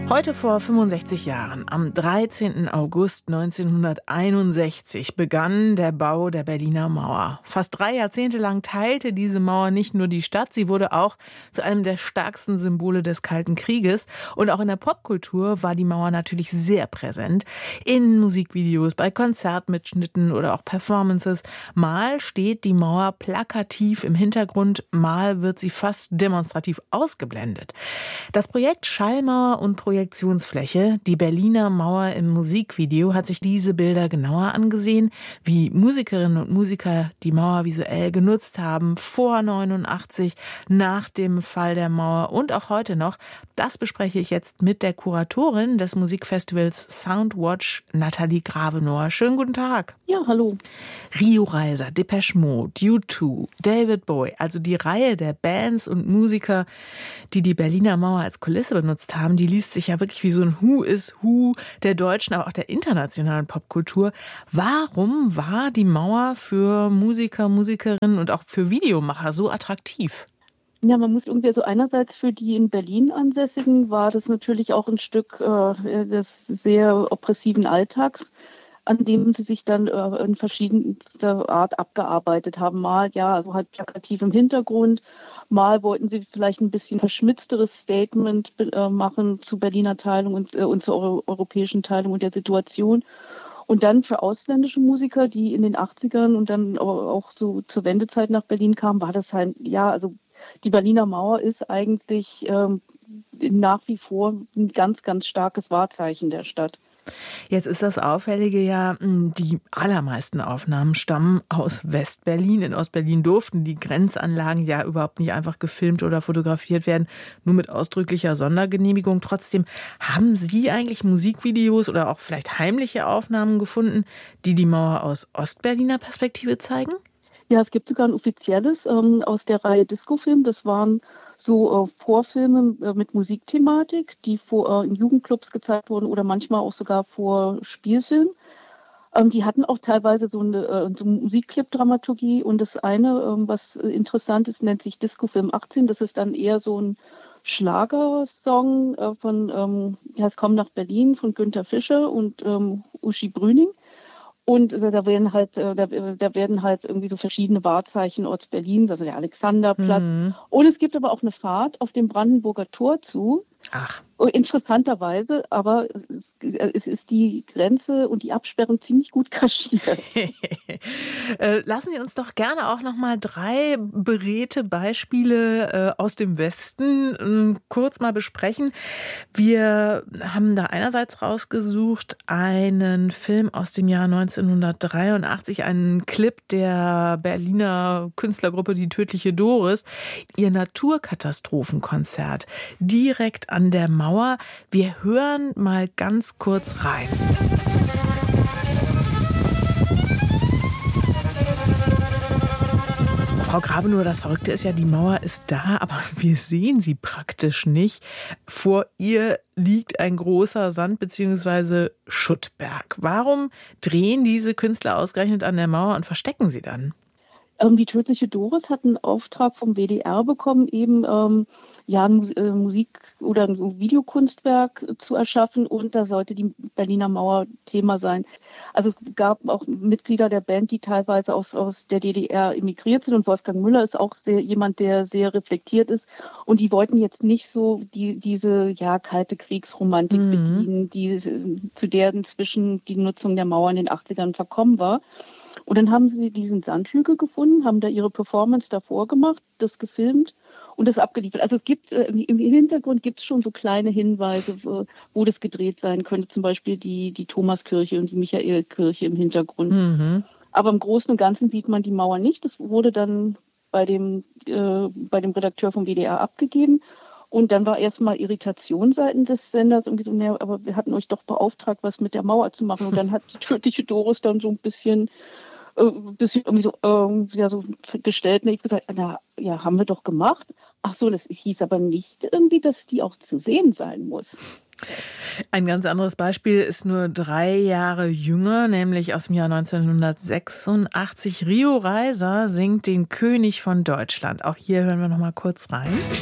Heute vor 65 Jahren, am 13. August 1961, begann der Bau der Berliner Mauer. Fast 3 Jahrzehnte lang teilte diese Mauer nicht nur die Stadt, sie wurde auch zu einem der stärksten Symbole des Kalten Krieges. Und auch in der Popkultur war die Mauer natürlich sehr präsent. In Musikvideos, bei Konzertmitschnitten oder auch Performances. Mal steht die Mauer plakativ im Hintergrund, mal wird sie fast demonstrativ ausgeblendet. Das Projekt Schallmauer und Projektionsfläche, die Berliner Mauer im Musikvideo, hat sich diese Bilder genauer angesehen, wie Musikerinnen und Musiker die Mauer visuell genutzt haben, vor 89, nach dem Fall der Mauer und auch heute noch. Das bespreche ich jetzt mit der Kuratorin des Musikfestivals Soundwatch, Nathalie Gravenohr. Schönen guten Tag. Ja, hallo. Rio Reiser, Depeche Mode, U2, David Bowie, also die Reihe der Bands und Musiker, die die Berliner Mauer als Kulisse benutzt haben, die liest sich ja wirklich wie so ein Who is Who der deutschen, aber auch der internationalen Popkultur. Warum war die Mauer für Musiker, Musikerinnen und auch für Videomacher so attraktiv? Ja, man muss irgendwie so einerseits für die in Berlin Ansässigen war das natürlich auch ein Stück des sehr oppressiven Alltags, an dem sie sich dann in verschiedenster Art abgearbeitet haben. Mal, ja, also halt plakativ im Hintergrund, mal wollten sie vielleicht ein bisschen verschmitzteres Statement machen zur Berliner Teilung und zur europäischen Teilung und der Situation. Und dann für ausländische Musiker, die in den 80ern und dann auch so zur Wendezeit nach Berlin kamen, war das halt, ja, also die Berliner Mauer ist eigentlich nach wie vor ein ganz, ganz starkes Wahrzeichen der Stadt. Jetzt ist das Auffällige ja, die allermeisten Aufnahmen stammen aus Westberlin. In Ostberlin durften die Grenzanlagen ja überhaupt nicht einfach gefilmt oder fotografiert werden, nur mit ausdrücklicher Sondergenehmigung. Trotzdem, haben Sie eigentlich Musikvideos oder auch vielleicht heimliche Aufnahmen gefunden, die die Mauer aus Ostberliner Perspektive zeigen? Ja, es gibt sogar ein offizielles aus der Reihe Discofilm. Das waren so Vorfilme mit Musikthematik, die in Jugendclubs gezeigt wurden oder manchmal auch sogar vor Spielfilmen. Die hatten auch teilweise so eine Musikclip-Dramaturgie. Und das eine, was interessant ist, nennt sich Discofilm 18. Das ist dann eher so ein Schlagersong von es kommt nach Berlin von Günther Fischer und Uschi Brüning. Und da werden halt irgendwie so verschiedene Wahrzeichen Ostberlins, also der Alexanderplatz. Und es gibt aber auch eine Fahrt auf dem Brandenburger Tor zu. Ach. Interessanterweise, aber es ist die Grenze und die Absperrung ziemlich gut kaschiert. Lassen Sie uns doch gerne auch noch mal 3 beredte Beispiele aus dem Westen kurz mal besprechen. Wir haben da einerseits rausgesucht einen Film aus dem Jahr 1983, einen Clip der Berliner Künstlergruppe Die Tödliche Doris, ihr Naturkatastrophenkonzert direkt an der Mauer. Wir hören mal ganz kurz rein. Frau Gravenohr, das Verrückte ist ja, die Mauer ist da, aber wir sehen sie praktisch nicht. Vor ihr liegt ein großer Sand- bzw. Schuttberg. Warum drehen diese Künstler ausgerechnet an der Mauer und verstecken sie dann? Die Tödliche Doris hat einen Auftrag vom WDR bekommen, eben ein Musik- oder ein Videokunstwerk zu erschaffen, und da sollte die Berliner Mauer Thema sein. Also es gab auch Mitglieder der Band, die teilweise aus der DDR emigriert sind, und Wolfgang Müller ist auch jemand, der sehr reflektiert ist, und die wollten jetzt nicht so diese kalte Kriegsromantik bedienen, zu der inzwischen die Nutzung der Mauer in den 80ern verkommen war. Und dann haben sie diesen Sandhügel gefunden, haben da ihre Performance davor gemacht, das gefilmt und das abgeliefert. Also es gibt im Hintergrund gibt es schon so kleine Hinweise, wo das gedreht sein könnte. Zum Beispiel die Thomaskirche und die Michaelkirche im Hintergrund. Aber im Großen und Ganzen sieht man die Mauer nicht. Das wurde dann bei dem Redakteur vom WDR abgegeben. Und dann war erstmal Irritation seitens des Senders und gesagt, aber wir hatten euch doch beauftragt, was mit der Mauer zu machen. Und dann hat die Tödliche Doris dann so ein bisschen irgendwie so gestellt. Und ich gesagt, haben wir doch gemacht. Ach so, das hieß aber nicht irgendwie, dass die auch zu sehen sein muss. Ein ganz anderes Beispiel ist nur 3 Jahre jünger, nämlich aus dem Jahr 1986. Rio Reiser singt den König von Deutschland. Auch hier hören wir noch mal kurz rein.